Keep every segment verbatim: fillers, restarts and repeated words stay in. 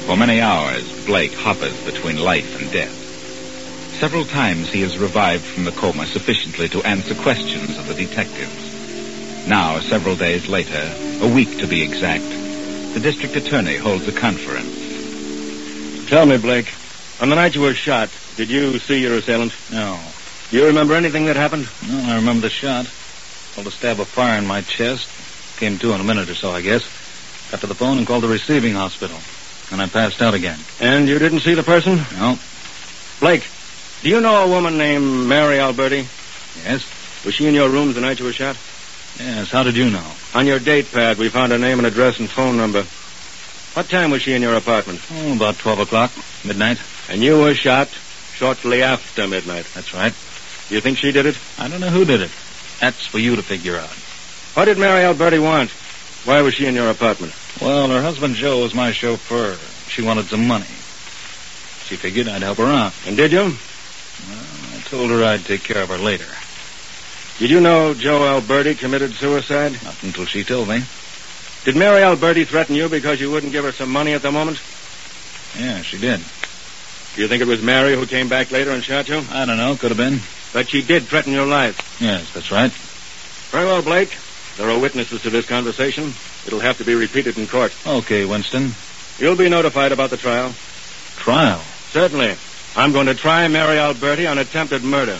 For many hours, Blake hovers between life and death. Several times he is revived from the coma sufficiently to answer questions of the detectives. Now, several days later, a week to be exact, the district attorney holds a conference. Tell me, Blake, on the night you were shot, did you see your assailant? No. Do you remember anything that happened? No, I remember the shot. Felt a stab of fire in my chest. Came to in a minute or so, I guess. Got to the phone and called the receiving hospital. And I passed out again. And you didn't see the person? No. Blake, do you know a woman named Mary Alberti? Yes. Was she in your room the night you were shot? Yes, how did you know? On your date pad, we found her name and address and phone number. What time was she in your apartment? Oh, about twelve o'clock, midnight. And you were shot shortly after midnight. That's right. You think she did it? I don't know who did it. That's for you to figure out. What did Mary Alberti want? Why was she in your apartment? Well, her husband Joe was my chauffeur. She wanted some money. She figured I'd help her out. And did you? Well, I told her I'd take care of her later. Did you know Joe Alberti committed suicide? Not until she told me. Did Mary Alberti threaten you because you wouldn't give her some money at the moment? Yeah, she did. Do you think it was Mary who came back later and shot you? I don't know. Could have been. But she did threaten your life. Yes, that's right. Very well, Blake. There are witnesses to this conversation. It'll have to be repeated in court. Okay, Winston. You'll be notified about the trial. Trial? Certainly. I'm going to try Mary Alberti on attempted murder.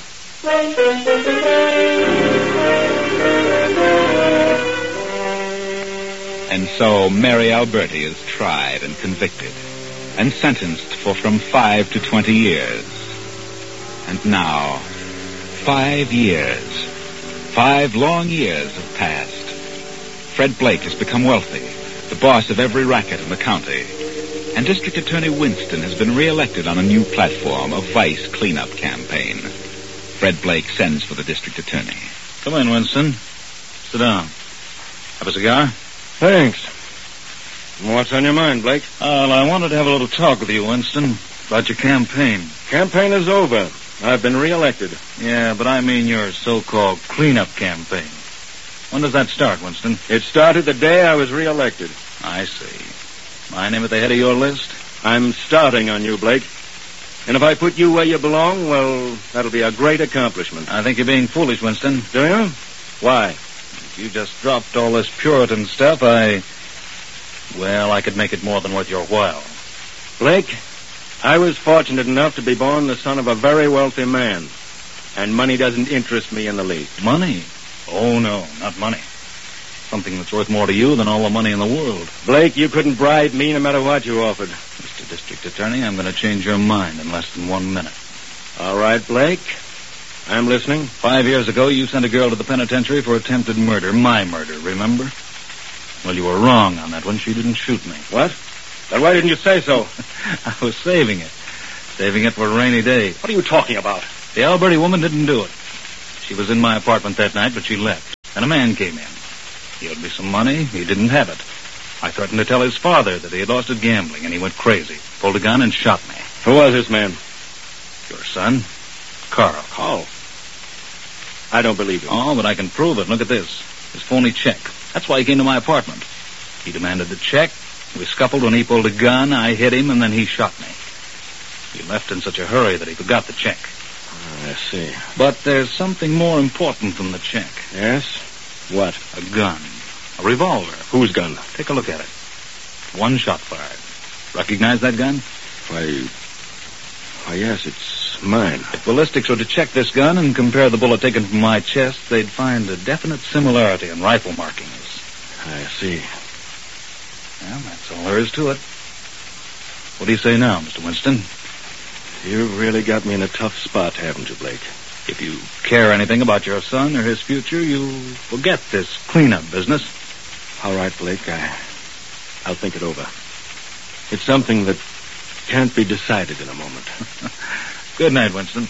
And so Mary Alberti is tried and convicted and sentenced for from five to twenty years. And now, five years, five long years have passed. Fred Blake has become wealthy, the boss of every racket in the county. And District Attorney Winston has been re-elected on a new platform, a vice cleanup campaign. Fred Blake sends for the district attorney. Come in, Winston. Sit down. Have a cigar? Thanks. What's on your mind, Blake? Well, I wanted to have a little talk with you, Winston, about your campaign. Campaign is over. I've been re-elected. Yeah, but I mean your so-called cleanup campaign. When does that start, Winston? It started the day I was re-elected. I see. My name at the head of your list? I'm starting on you, Blake. And if I put you where you belong, well, that'll be a great accomplishment. I think you're being foolish, Winston. Do you? Why? If you just dropped all this Puritan stuff, I... Well, I could make it more than worth your while. Blake, I was fortunate enough to be born the son of a very wealthy man. And money doesn't interest me in the least. Money? Oh, no, not money. Something that's worth more to you than all the money in the world. Blake, you couldn't bribe me no matter what you offered. Mister District Attorney, I'm going to change your mind in less than one minute. All right, Blake. I'm listening. Five years ago, you sent a girl to the penitentiary for attempted murder. My murder, remember? Well, you were wrong on that one. She didn't shoot me. What? Then why didn't you say so? I was saving it. Saving it for a rainy day. What are you talking about? The Alberti woman didn't do it. She was in my apartment that night, but she left. And a man came in. He owed me some money. He didn't have it. I threatened to tell his father that he had lost at gambling, and he went crazy. Pulled a gun and shot me. Who was this man? Your son, Carl. Carl? I don't believe you. Oh, but I can prove it. Look at this. His phony check. That's why he came to my apartment. He demanded the check. We scuffled when he pulled a gun. I hit him, and then he shot me. He left in such a hurry that he forgot the check. I see. But there's something more important than the check. Yes? What? A gun. A revolver. Whose gun? Take a look at it. One shot fired. Recognize that gun? Why... Why, yes, it's mine. If ballistics were to check this gun and compare the bullet taken from my chest, they'd find a definite similarity in rifle markings. I see. Well, that's all there is to it. What do you say now, Mister Winston? You've really got me in a tough spot, haven't you, Blake? If you care anything about your son or his future, you'll forget this cleanup business. All right, Blake, I, I'll think it over. It's something that can't be decided in a moment. Good night, Winston.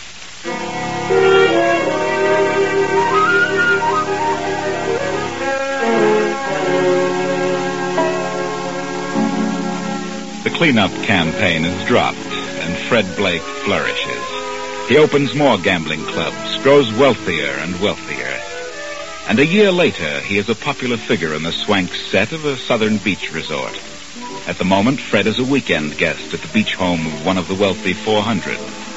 The cleanup campaign is dropped, and Fred Blake flourishes. He opens more gambling clubs, grows wealthier and wealthier. And a year later, he is a popular figure in the swank set of a southern beach resort. At the moment, Fred is a weekend guest at the beach home of one of the wealthy four hundred.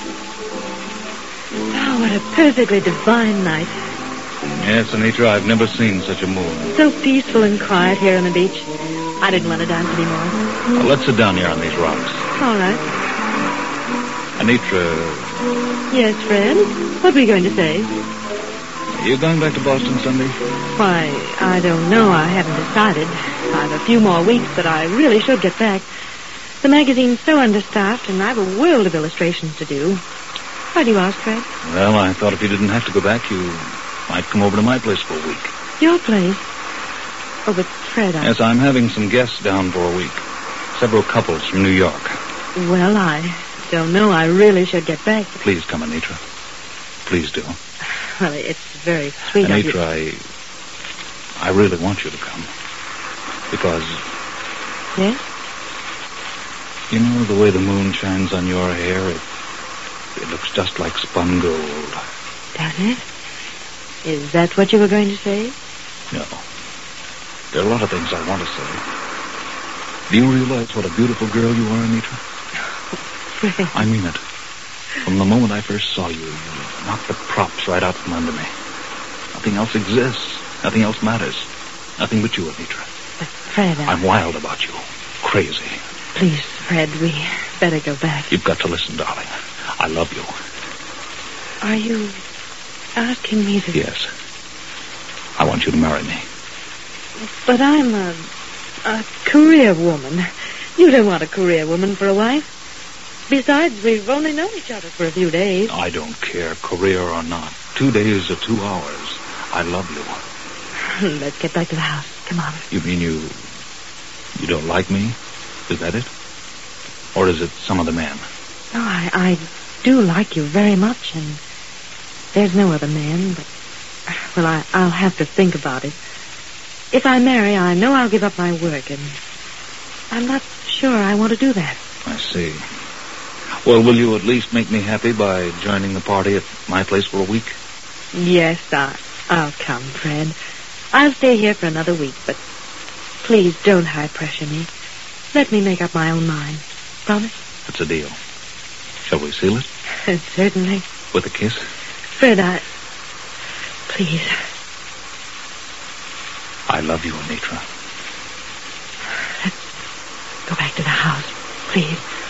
Oh, what a perfectly divine night. Yes, Anitra, I've never seen such a moon. So peaceful and quiet here on the beach. I didn't want to dance anymore. Well, let's sit down here on these rocks. All right. Anitra, Yes, Fred? What were you going to say? are you going back to Boston Sunday? Why, I don't know. I haven't decided. I've a few more weeks, but I really should get back. The magazine's so understaffed, and I've a world of illustrations to do. Why do you ask, Fred? Well, I thought if you didn't have to go back, you might come over to my place for a week. Your place? Oh, but Fred, I... Yes, I'm having some guests down for a week. Several couples from New York. Well, I don't know. I really should get back. Please come, Anitra. Please do. Well, it's very sweet of you. Anitra, I, I really want you to come. Because, Yes? you know, the way the moon shines on your hair, it, it looks just like spun gold. Does it? Is that what you were going to say? No. There are a lot of things I want to say. Do you realize what a beautiful girl you are, Anitra? Fred. I mean it. From the moment I first saw you, you knocked the props right out from under me. Nothing else exists. Nothing else matters. Nothing but you, Anitra. But, Fred, I... I'm wild about you. Crazy. Please, Fred, we better go back. You've got to listen, darling. I love you. Are you asking me to... Yes. I want you to marry me. But I'm a, a career woman. You don't want a career woman for a wife. Besides, we've only known each other for a few days. I don't care, career or not. Two days or two hours. I love you. Let's get back to the house. Come on. You mean you... you don't like me? Is that it? Or is it some other man? No, I, I do like you very much, and there's no other man, but... Well, I, I'll have to think about it. If I marry, I know I'll give up my work, and I'm not sure I want to do that. I see. Well, will you at least make me happy by joining the party at my place for a week? Yes, I, I'll come, Fred. I'll stay here for another week, but please don't high-pressure me. Let me make up my own mind. Promise? That's a deal. Shall we seal it? Certainly. With a kiss? Fred, I... Please. I love you, Anitra. Let's go back to the house, please.